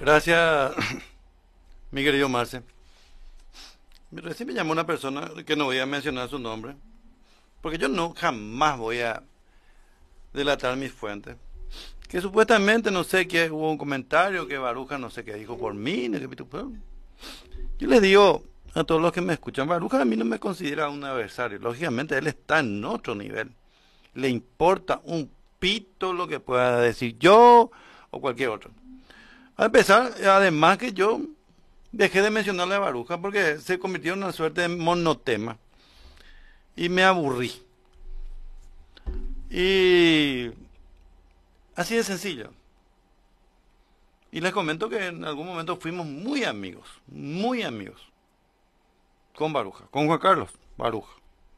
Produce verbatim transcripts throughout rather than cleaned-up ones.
Gracias, mi querido Marce. Recién me llamó una persona que no voy a mencionar su nombre, porque yo no jamás voy a delatar mis fuentes. Que supuestamente no sé qué hubo un comentario que Baruja no sé qué dijo por mí. No sé qué, pero yo les digo a todos los que me escuchan, Baruja a mí no me considera un adversario. Lógicamente él está en otro nivel. Le importa un pito lo que pueda decir yo o cualquier otro. A pesar, además que yo dejé de mencionarle a Baruja porque se convirtió en una suerte de monotema y me aburrí. Y así de sencillo. Y les comento que en algún momento fuimos muy amigos, muy amigos, con Baruja, con Juan Carlos Baruja.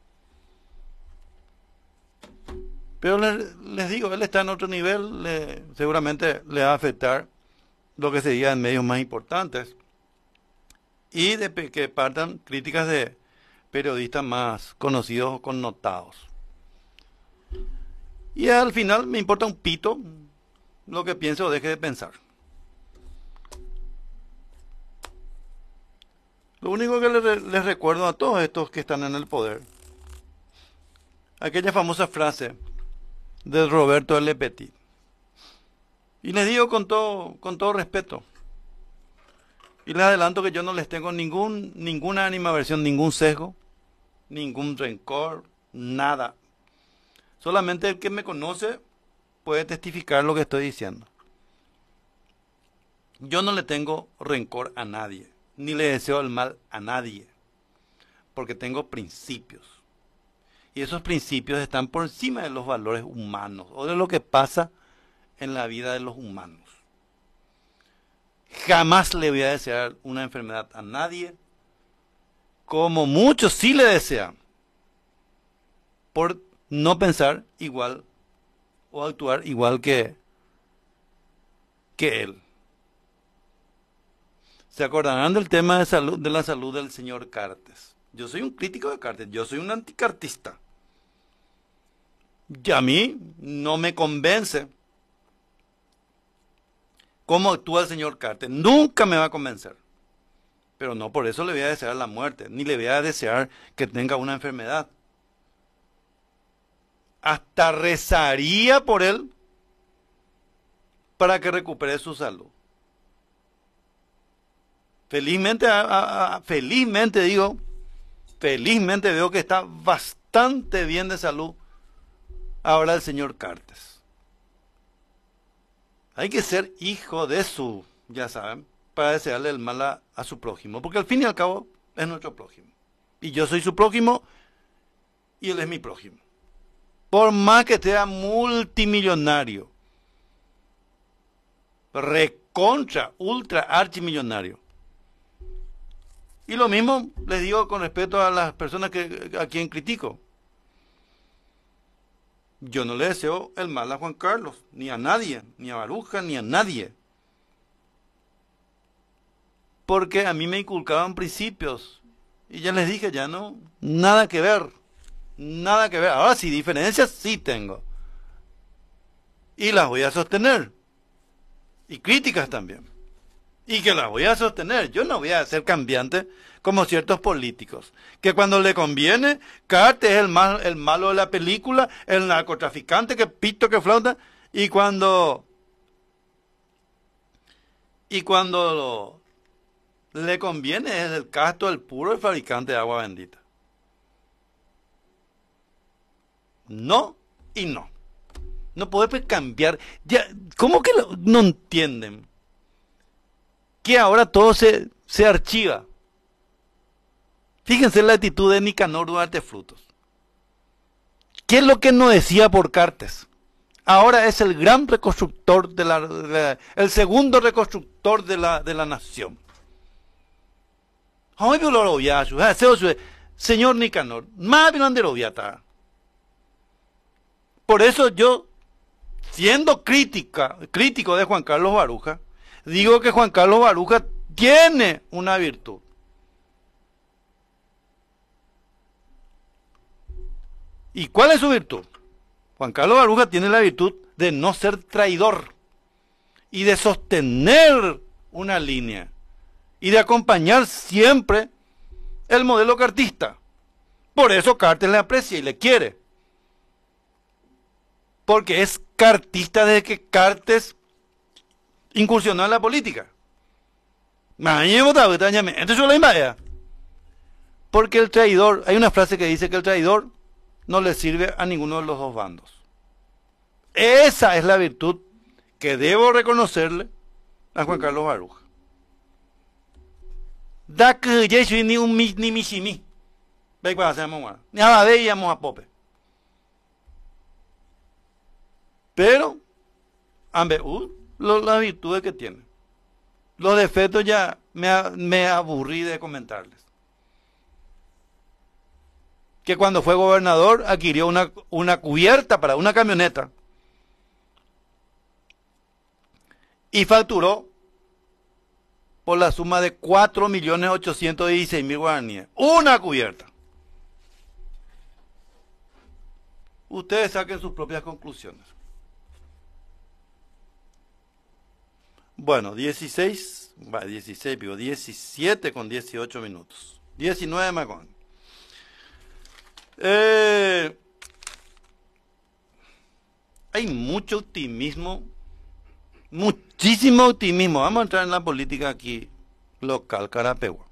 Pero les, les digo, él está en otro nivel, le, seguramente le va a afectar lo que se diga en medios más importantes y de que partan críticas de periodistas más conocidos o connotados. Y al final me importa un pito lo que piense o deje de pensar. Lo único que les, les recuerdo a todos estos que están en el poder, aquella famosa frase de Roberto L. Petit. Y les digo con todo, con todo respeto. Y les adelanto que yo no les tengo ningún, ninguna animadversión, ningún sesgo, ningún rencor, nada. Solamente el que me conoce puede testificar lo que estoy diciendo. Yo no le tengo rencor a nadie, ni le deseo el mal a nadie, porque tengo principios. Y esos principios están por encima de los valores humanos o de lo que pasa en la vida de los humanos. Jamás le voy a desear una enfermedad a nadie, como muchos sí le desean, por no pensar igual o actuar igual que, que él. ¿Se acordarán del tema de, salud, de la salud del señor Cartes? Yo soy un crítico de Cartes, yo soy un anticartista. Y a mí no me convence cómo actúa el señor Cartes. Nunca me va a convencer. Pero no por eso le voy a desear la muerte, ni le voy a desear que tenga una enfermedad. Hasta rezaría por él para que recupere su salud. Felizmente, a, a, felizmente digo, felizmente veo que está bastante bien de salud ahora el señor Cartes. Hay que ser hijo de su, ya saben, para desearle el mal a, a su prójimo, porque al fin y al cabo es nuestro prójimo. Y yo soy su prójimo y él es mi prójimo. Por más que sea multimillonario, recontra, ultra, archimillonario. Y lo mismo les digo con respecto a las personas que, a quien critico. Yo no le deseo el mal a Juan Carlos, ni a nadie, ni a Baruja, ni a nadie. Porque a mí me inculcaban principios. Y ya les dije, ya no, nada que ver. Nada que ver. Ahora sí, diferencias sí tengo. Y las voy a sostener. Y críticas también. Y que las voy a sostener. Yo no voy a ser cambiante como ciertos políticos. Que cuando le conviene, Cartes es el, mal, el malo de la película, el narcotraficante que pito que flauta. Y cuando... Y cuando lo, le conviene es el casto, el puro, el fabricante de agua bendita. No y no. No puede cambiar. Ya, ¿cómo que lo, no entienden? Que ahora todo se, se archiva. Fíjense la actitud de Nicanor Duarte Frutos. ¿Qué es lo que no decía por Cartes? Ahora es el gran reconstructor de la, de la el segundo reconstructor de la, de la nación. Señor Nicanor, más bien está. Por eso yo, siendo crítica, crítico de Juan Carlos Baruja, digo que Juan Carlos Baruja tiene una virtud. ¿Y cuál es su virtud? Juan Carlos Baruja tiene la virtud de no ser traidor y de sostener una línea y de acompañar siempre el modelo cartista. Por eso Cartes le aprecia y le quiere. Porque es cartista desde que Cartes incursionó en la política. Entonces yo la invadía. Porque el traidor, hay una frase que dice que el traidor no le sirve a ninguno de los dos bandos. Esa es la virtud que debo reconocerle a Juan Carlos Baruja. Da que ya soy ni un mi ni mi chimi. Ve para hacer mamá. Ni a ver íbamos a pope. Pero, ambe, uh, lo, las virtudes que tiene. Los defectos ya me, me aburrí de comentarles. Que cuando fue gobernador adquirió una, una cubierta para una camioneta y facturó por la suma de cuatro millones ochocientos dieciséis mil guaraníes. Una cubierta. Ustedes saquen sus propias conclusiones. Bueno, dieciséis, va, dieciséis, digo, diecisiete con dieciocho minutos. diecinueve más con. Eh, hay mucho optimismo, muchísimo optimismo. Vamos a entrar en la política aquí local, Carapegua.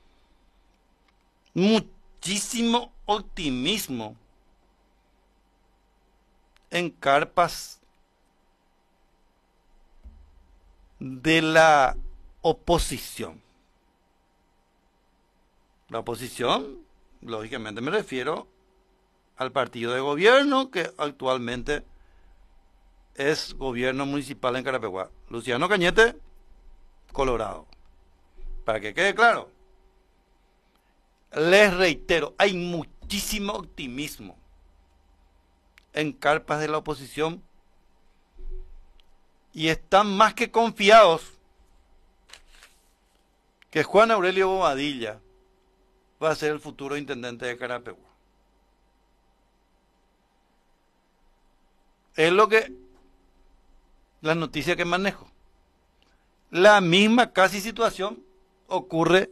Muchísimo optimismo en carpas de la oposición. La oposición, lógicamente me refiero al partido de gobierno que actualmente es gobierno municipal en Carapeguá. Luciano Cañete, Colorado. Para que quede claro. Les reitero, hay muchísimo optimismo en carpas de la oposición y están más que confiados que Juan Aurelio Bobadilla va a ser el futuro intendente de Carapeguá. Es lo que, la noticia que manejo. La misma casi situación ocurre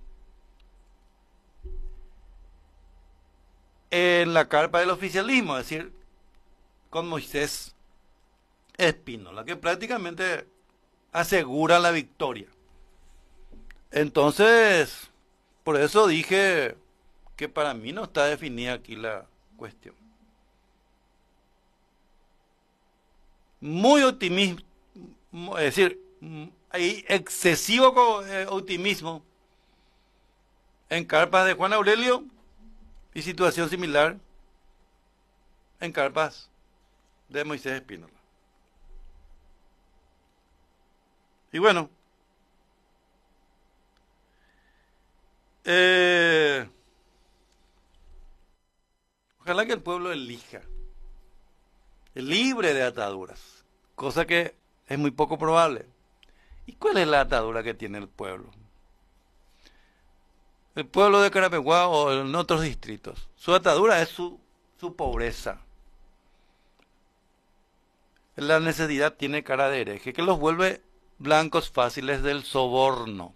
en la carpa del oficialismo, es decir, con Moisés Espínola, que prácticamente asegura la victoria. Entonces, por eso dije que para mí no está definida aquí la cuestión. Muy optimismo, es decir, hay excesivo optimismo en carpas de Juan Aurelio y situación similar en carpas de Moisés Espínola. Y bueno, eh, ojalá que el pueblo elija, libre de ataduras, cosa que es muy poco probable. ¿Y cuál es la atadura que tiene el pueblo? El pueblo de Carapeguá o en otros distritos. Su atadura es su, su pobreza. La necesidad tiene cara de hereje, que los vuelve blancos fáciles del soborno.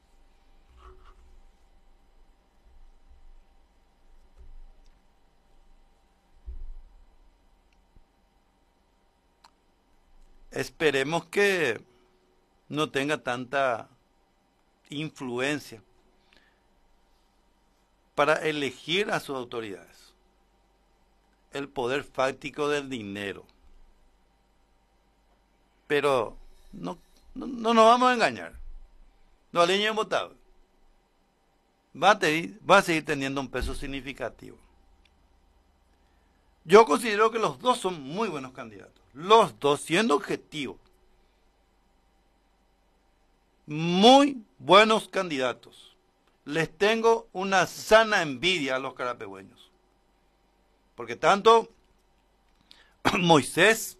Esperemos que no tenga tanta influencia para elegir a sus autoridades. El poder fáctico del dinero. Pero no, no, no nos vamos a engañar. No, Aleño es votado. Va a, te, va a seguir teniendo un peso significativo. Yo considero que los dos son muy buenos candidatos. Los dos, siendo objetivos. Muy buenos candidatos. Les tengo una sana envidia a los carapegüeños. Porque tanto Moisés,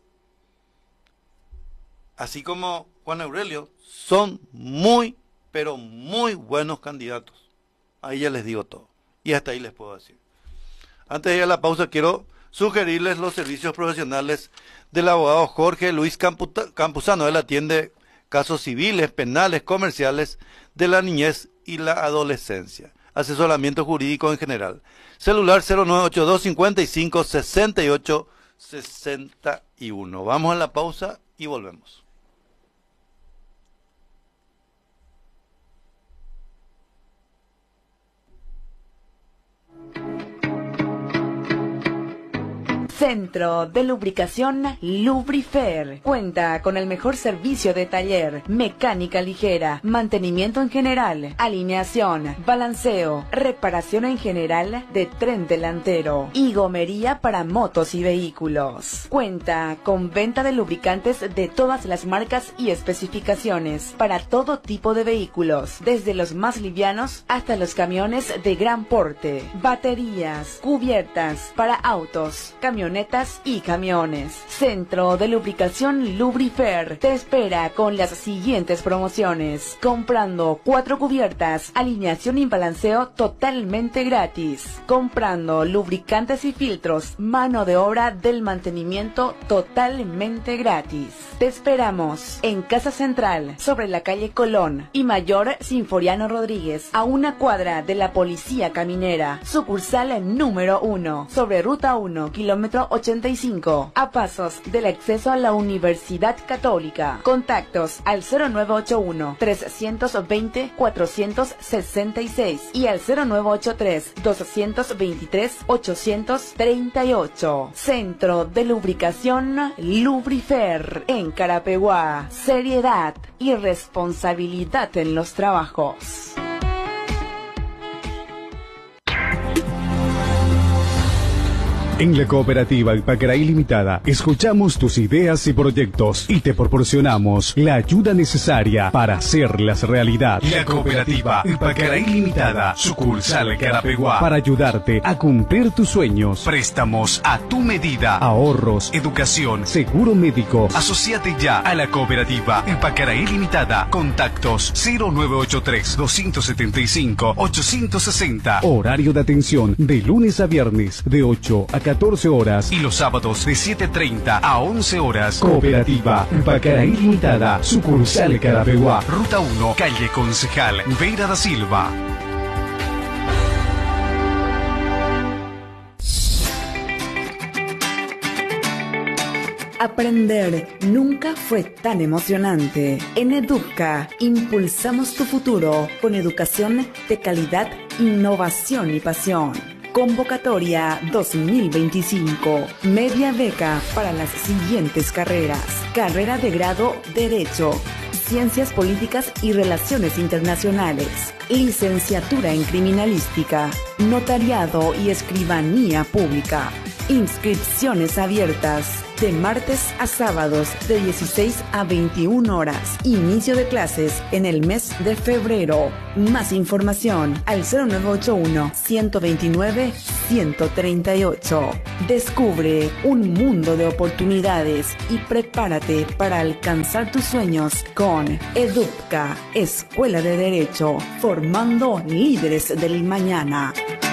así como Juan Aurelio, son muy, pero muy buenos candidatos. Ahí ya les digo todo. Y hasta ahí les puedo decir. Antes de ir a la pausa, quiero sugerirles los servicios profesionales del abogado Jorge Luis Campuzano. Él atiende casos civiles, penales, comerciales de la niñez y la adolescencia. Asesoramiento jurídico en general. Celular cero nueve ocho dos cincuenta y cinco sesenta y ocho sesenta y uno. Vamos a la pausa y volvemos. Centro de Lubricación Lubrifer. Cuenta con el mejor servicio de taller, mecánica ligera, mantenimiento en general, alineación, balanceo, reparación en general de tren delantero y gomería para motos y vehículos. Cuenta con venta de lubricantes de todas las marcas y especificaciones para todo tipo de vehículos, desde los más livianos hasta los camiones de gran porte, baterías, cubiertas para autos, camionetas y camiones. Centro de Lubricación Lubrifer te espera con las siguientes promociones. Comprando cuatro cubiertas, alineación y balanceo totalmente gratis. Comprando lubricantes y filtros, mano de obra del mantenimiento totalmente gratis. Te esperamos en Casa Central, sobre la calle Colón y Mayor Sinforiano Rodríguez, a una cuadra de la Policía Caminera. Sucursal número uno, sobre Ruta uno, kilómetro ochenta y cinco, a pasos del acceso a la Universidad Católica. Contactos al cero nueve ocho uno, tres dos cero, cuatro seis seis y al cero nueve ocho tres, dos dos tres, ocho tres ocho. Centro de Lubricación Lubrifer en Carapeguá. Seriedad y responsabilidad en los trabajos. En la Cooperativa Ipacaraí Limitada escuchamos tus ideas y proyectos y te proporcionamos la ayuda necesaria para hacerlas realidad. La Cooperativa Ipacaraí Limitada, sucursal Carapeguá, para ayudarte a cumplir tus sueños. Préstamos a tu medida, ahorros, educación, seguro médico. Asociate ya a la Cooperativa Ipacaraí Limitada. Contactos cero nueve ocho tres, dos siete cinco, ocho seis cero. Horario de atención de lunes a viernes de ocho a catorce horas y los sábados de siete treinta a once horas. Cooperativa Ipacaraí Limitada, sucursal Carapeguá, Ruta uno, calle Concejal Veira da Silva. Aprender nunca fue tan emocionante. En Educa impulsamos tu futuro con educación de calidad, innovación y pasión. Convocatoria dos mil veinticinco. Media beca para las siguientes carreras. Carrera de grado Derecho, Ciencias Políticas y Relaciones Internacionales. Licenciatura en Criminalística, Notariado y Escribanía Pública. Inscripciones abiertas de martes a sábados de dieciséis a veintiuna horas. Inicio de clases en el mes de febrero. Más información al cero nueve ocho uno, ciento veintinueve, ciento treinta y ocho. Descubre un mundo de oportunidades y prepárate para alcanzar tus sueños con EDUPCA, Escuela de Derecho, formando líderes del mañana.